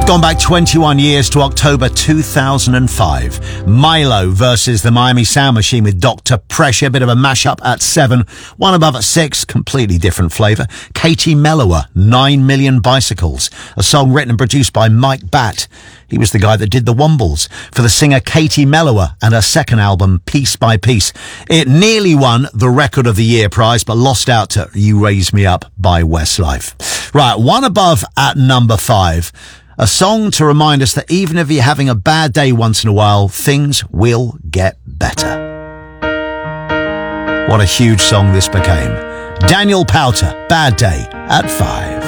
Gone back 21 years to October 2005. Milo versus the Miami Sound Machine with Dr. Pressure. Bit of a mashup at 7. One above at 6. Completely different flavour. Katie Mellower, 9 Million Bicycles. A song written and produced by Mike Batt. He was the guy that did the Wombles for the singer Katie Mellower and her second album, Piece by Piece. It nearly won the Record of the Year prize, but lost out to You Raise Me Up by Westlife. Right, one above at number 5. A song to remind us that even if you're having a bad day once in a while, things will get better. What a huge song this became. Daniel Powter, Bad Day, at 5.